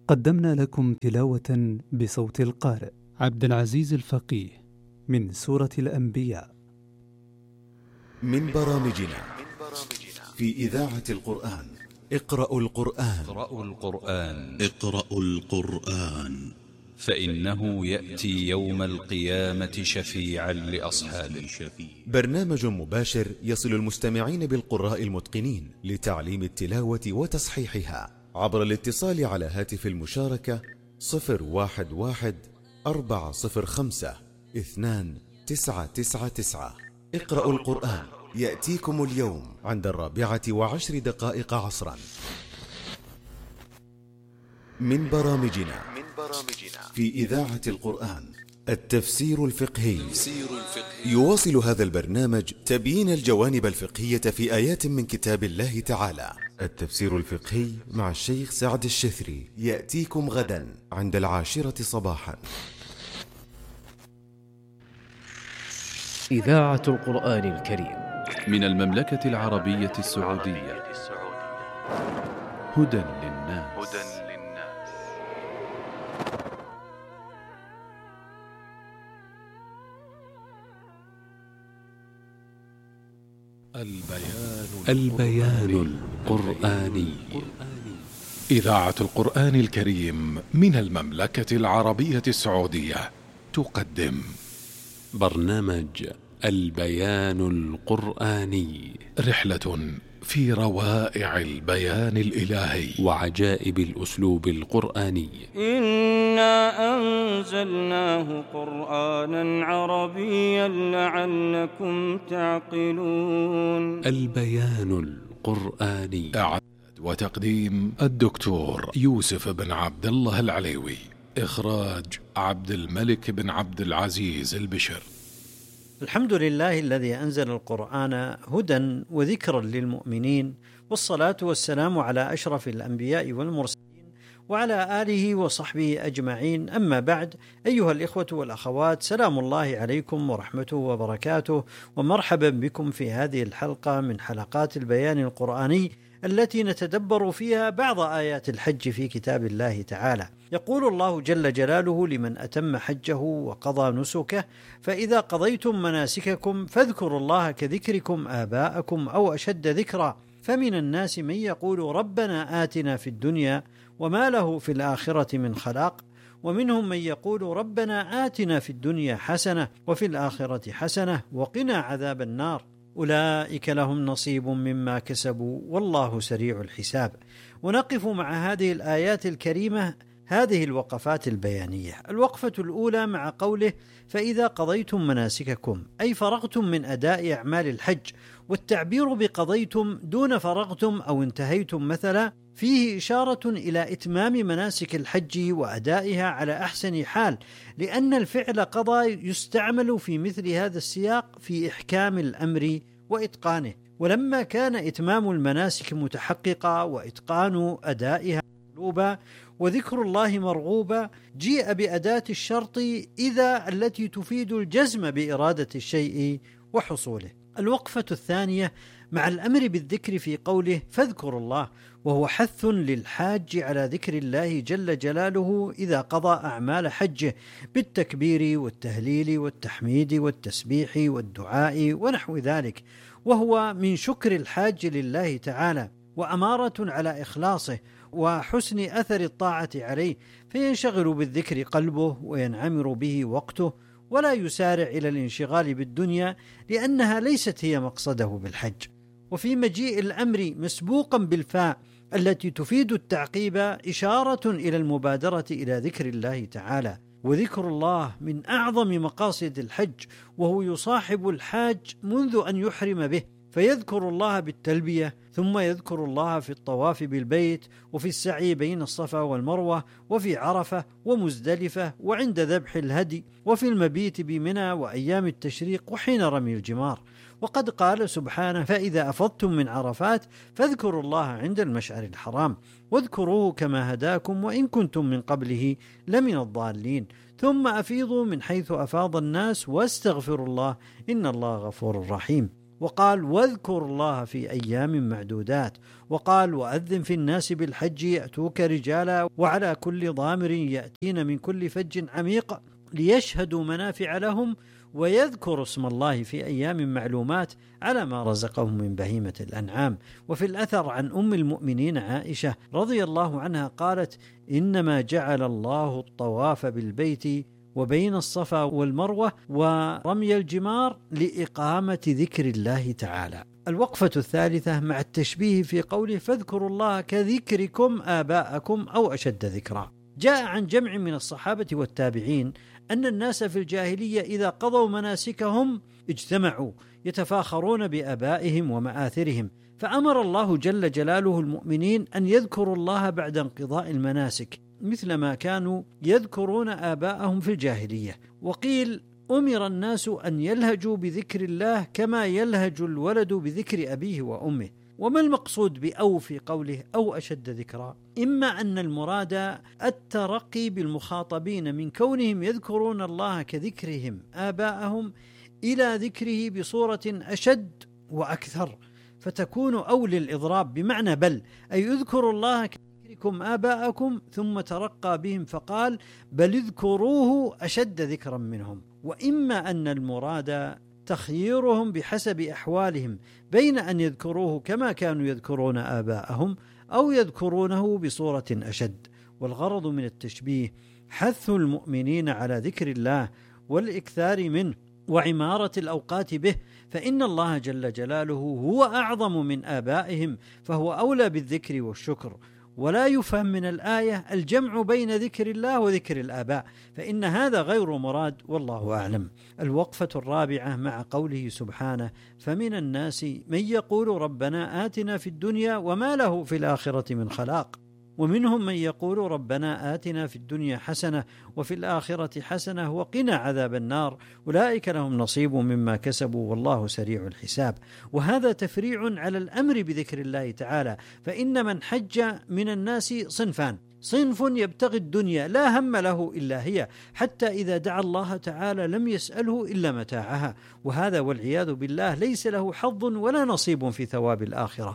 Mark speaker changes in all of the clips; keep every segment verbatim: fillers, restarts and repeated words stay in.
Speaker 1: قدمنا لكم تلاوة بصوت القارئ عبد العزيز الفقيه من سورة الأنبياء
Speaker 2: من برامجنا في إذاعة القرآن. اقرأوا القرآن
Speaker 3: اقرأوا القرآن
Speaker 4: اقرأوا القرآن
Speaker 3: فإنه يأتي يوم القيامة شفيعا لأصحابه.
Speaker 2: برنامج مباشر يصل المستمعين بالقراء المتقنين لتعليم التلاوة وتصحيحها عبر الاتصال على هاتف المشاركة صفر واحد واحد أربعة صفر خمسة اثنان تسعة تسعة تسعة. اقرأوا القرآن يأتيكم اليوم عند الرابعة وعشر دقائق عصرا. من برامجنا في إذاعة القرآن التفسير الفقهي. يواصل هذا البرنامج تبيين الجوانب الفقهية في آيات من كتاب الله تعالى. التفسير الفقهي مع الشيخ سعد الشثري يأتيكم غدا عند العاشرة صباحا.
Speaker 5: إذاعة القرآن الكريم
Speaker 3: من المملكة العربية السعودية. هدى للناس.
Speaker 4: البيان
Speaker 6: البيان القرآني.
Speaker 4: إذاعة القرآن الكريم من المملكة العربية السعودية تقدم
Speaker 6: برنامج البيان القرآني،
Speaker 4: رحلة في روائع البيان الإلهي
Speaker 6: وعجائب الأسلوب القرآني.
Speaker 7: إنا أنزلناه قرآنا عربيا لعلكم تعقلون.
Speaker 6: البيان القرآني.
Speaker 4: إعداد وتقديم الدكتور يوسف بن عبد الله العليوي. إخراج عبد الملك بن عبد العزيز البشر.
Speaker 8: الحمد لله الذي أنزل القرآن هدى وذكرا للمؤمنين، والصلاة والسلام على أشرف الأنبياء والمرسلين وعلى آله وصحبه أجمعين. أما بعد، أيها الإخوة والأخوات، سلام الله عليكم ورحمته وبركاته، ومرحبا بكم في هذه الحلقة من حلقات البيان القرآني التي نتدبر فيها بعض آيات الحج في كتاب الله تعالى. يقول الله جل جلاله لمن أتم حجه وقضى نسكه: فإذا قضيتم مناسككم فاذكروا الله كذكركم آباءكم أو أشد ذكرا، فمن الناس من يقول ربنا آتنا في الدنيا وما له في الآخرة من خلاق، ومنهم من يقول ربنا آتنا في الدنيا حسنة وفي الآخرة حسنة وقنا عذاب النار، أولئك لهم نصيب مما كسبوا والله سريع الحساب. ونقف مع هذه الآيات الكريمة هذه الوقفات البيانية. الوقفة الأولى مع قوله: فإذا قضيتم مناسككم، أي فرغتم من أداء أعمال الحج. والتعبير بقضيتم دون فرغتم أو انتهيتم مثلا فيه إشارة إلى إتمام مناسك الحج وأدائها على أحسن حال، لأن الفعل قضى يستعمل في مثل هذا السياق في إحكام الأمر وإتقانه. ولما كان إتمام المناسك متحققا وإتقان أدائها مطلوبا وذكر الله مرغوبا، جيء بأداة الشرط إذا التي تفيد الجزم بإرادة الشيء وحصوله. الوقفة الثانية مع الأمر بالذكر في قوله فاذكروا الله، وهو حث للحاج على ذكر الله جل جلاله إذا قضى أعمال حجه بالتكبير والتهليل والتحميد والتسبيح والدعاء ونحو ذلك، وهو من شكر الحاج لله تعالى وأمارة على إخلاصه وحسن أثر الطاعة عليه، فينشغل بالذكر قلبه وينعمر به وقته، ولا يسارع إلى الانشغال بالدنيا لأنها ليست هي مقصده بالحج. وفي مجيء الأمر مسبوقا بالفاء التي تفيد التعقيب إشارة إلى المبادرة إلى ذكر الله تعالى. وذكر الله من أعظم مقاصد الحج، وهو يصاحب الحاج منذ أن يحرم به، فيذكر الله بالتلبية، ثم يذكر الله في الطواف بالبيت، وفي السعي بين الصفا والمروة، وفي عرفة ومزدلفة، وعند ذبح الهدي، وفي المبيت بمنى وأيام التشريق وحين رمي الجمار. وقد قال سبحانه: فإذا أفضتم من عرفات فاذكروا الله عند المشعر الحرام واذكروه كما هداكم وإن كنتم من قبله لمن الضالين، ثم أفيضوا من حيث أفاض الناس واستغفروا الله إن الله غفور رحيم. وقال واذكر الله في أيام معدودات، وقال وأذن في الناس بالحج يأتوك رجالا وعلى كل ضامر يأتين من كل فج عميق ليشهدوا منافع لهم ويذكروا اسم الله في أيام معلومات على ما رزقهم من بهيمة الأنعام. وفي الأثر عن أم المؤمنين عائشة رضي الله عنها قالت إنما جعل الله الطواف بالبيت وبين الصفا والمروة ورمي الجمار لإقامة ذكر الله تعالى. الوقفة الثالثة مع التشبيه في قوله فاذكروا الله كذكركم آباءكم أو أشد ذكرا. جاء عن جمع من الصحابة والتابعين أن الناس في الجاهلية إذا قضوا مناسكهم اجتمعوا يتفاخرون بآبائهم ومآثرهم، فأمر الله جل جلاله المؤمنين أن يذكروا الله بعد انقضاء المناسك مثل ما كانوا يذكرون آباءهم في الجاهلية. وقيل أمر الناس أن يلهجوا بذكر الله كما يلهج الولد بذكر أبيه وأمه. وما المقصود بأو في قوله أو أشد ذكرا؟ إما أن المراد الترقي بالمخاطبين من كونهم يذكرون الله كذكرهم آباءهم إلى ذكره بصورة أشد وأكثر، فتكون أو للإضراب بمعنى بل، أي يذكر الله كذكركم آباءكم، ثم ترقى بهم فقال بل اذكروه أشد ذكرا منهم. وإما أن المراد تخييرهم بحسب أحوالهم بين أن يذكروه كما كانوا يذكرون آباءهم أو يذكرونه بصورة أشد. والغرض من التشبيه حث المؤمنين على ذكر الله والإكثار منه وعمارة الأوقات به، فإن الله جل جلاله هو أعظم من آبائهم فهو أولى بالذكر والشكر. ولا يفهم من الآية الجمع بين ذكر الله وذكر الآباء، فإن هذا غير مراد والله أعلم. الوقفة الرابعة مع قوله سبحانه فمن الناس من يقول ربنا آتنا في الدنيا وما له في الآخرة من خلاق، ومنهم من يقول ربنا آتنا في الدنيا حسنة وفي الآخرة حسنة وقنا عذاب النار أولئك لهم نصيب مما كسبوا والله سريع الحساب. وهذا تفريع على الأمر بذكر الله تعالى، فإن من حج من الناس صنفان: صنف يبتغي الدنيا لا هم له إلا هي، حتى إذا دعا الله تعالى لم يسأله إلا متاعها، وهذا والعياذ بالله ليس له حظ ولا نصيب في ثواب الآخرة.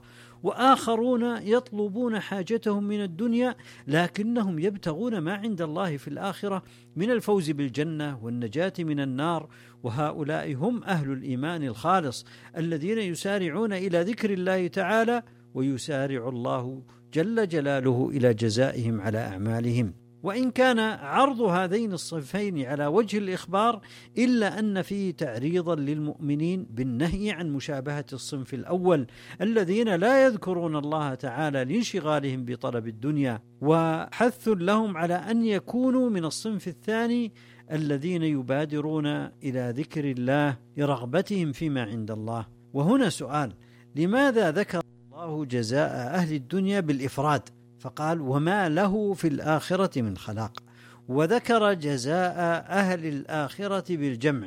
Speaker 8: وآخرون يطلبون حاجتهم من الدنيا لكنهم يبتغون ما عند الله في الآخرة من الفوز بالجنة والنجاة من النار، وهؤلاء هم أهل الإيمان الخالص الذين يسارعون إلى ذكر الله تعالى ويسارع الله جل جلاله إلى جزائهم على أعمالهم. وإن كان عرض هذين الصنفين على وجه الإخبار إلا أن فيه تعريضا للمؤمنين بالنهي عن مشابهة الصنف الأول الذين لا يذكرون الله تعالى لانشغالهم بطلب الدنيا، وحث لهم على أن يكونوا من الصنف الثاني الذين يبادرون إلى ذكر الله لرغبتهم فيما عند الله. وهنا سؤال: لماذا ذكر الله جزاء أهل الدنيا بالإفراد فقال وما له في الآخرة من خلاق، وذكر جزاء أهل الآخرة بالجمع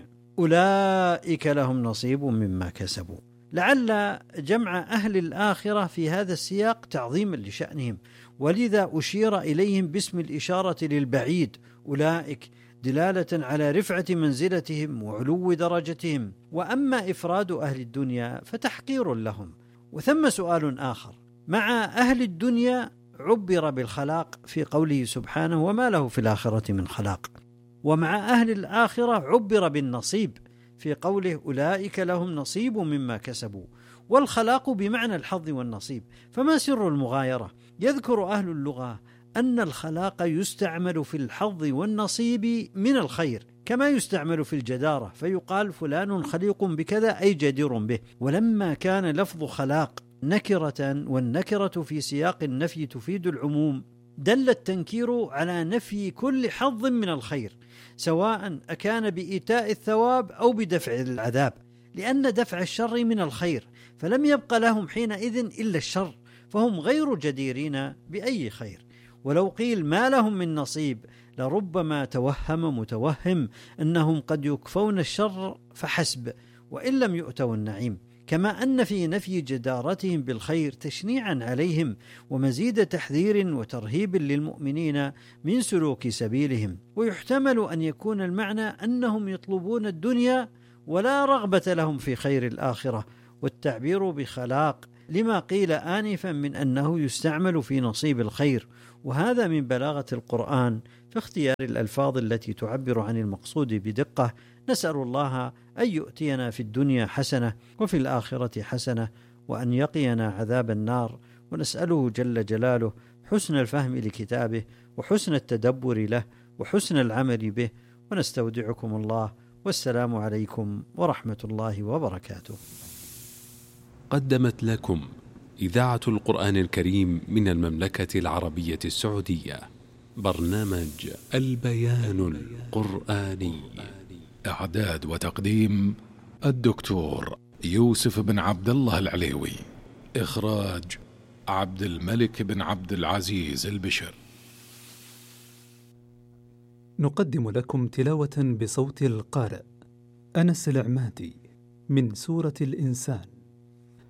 Speaker 8: أولئك لهم نصيب مما كسبوا؟ لعل جمع أهل الآخرة في هذا السياق تعظيما لشأنهم، ولذا أشير إليهم باسم الإشارة للبعيد أولئك، دلالة على رفعة منزلتهم وعلو درجتهم. وأما إفراد أهل الدنيا فتحقير لهم. وثم سؤال آخر: مع أهل الدنيا عبر بالخلاق في قوله سبحانه وما له في الآخرة من خلاق، ومع أهل الآخرة عبر بالنصيب في قوله أولئك لهم نصيب مما كسبوا، والخلاق بمعنى الحظ والنصيب. فما سر المغايرة؟ يذكر أهل اللغة أن الخلاق يستعمل في الحظ والنصيب من الخير كما يستعمل في الجدارة، فيقال فلان خليق بكذا أي جدير به. ولما كان لفظ خلاق نكرة والنكرة في سياق النفي تفيد العموم، دل التنكير على نفي كل حظ من الخير سواء أكان بإيتاء الثواب أو بدفع العذاب، لأن دفع الشر من الخير، فلم يبق لهم حينئذ إلا الشر، فهم غير جديرين بأي خير. ولو قيل ما لهم من نصيب لربما توهم متوهم أنهم قد يكفون الشر فحسب وإن لم يؤتوا النعيم، كما أن في نفي جدارتهم بالخير تشنيعا عليهم ومزيد تحذير وترهيب للمؤمنين من سلوك سبيلهم. ويحتمل أن يكون المعنى أنهم يطلبون الدنيا ولا رغبة لهم في خير الآخرة، والتعبير بخلاق لما قيل آنفا من أنه يستعمل في نصيب الخير، وهذا من بلاغة القرآن في اختيار الألفاظ التي تعبر عن المقصود بدقة. نسأل الله أن يؤتينا في الدنيا حسنة وفي الآخرة حسنة، وأن يقينا عذاب النار، ونسأله جل جلاله حسن الفهم لكتابه وحسن التدبر له وحسن العمل به، ونستودعكم الله، والسلام عليكم ورحمة الله وبركاته.
Speaker 6: قدمت لكم إذاعة القرآن الكريم من المملكة العربية السعودية برنامج البيان القرآني.
Speaker 4: إعداد وتقديم الدكتور يوسف بن عبد الله العليوي. إخراج عبد الملك بن عبد العزيز البشر.
Speaker 1: نقدم لكم تلاوة بصوت القارئ أنس العمادي من سورة الإنسان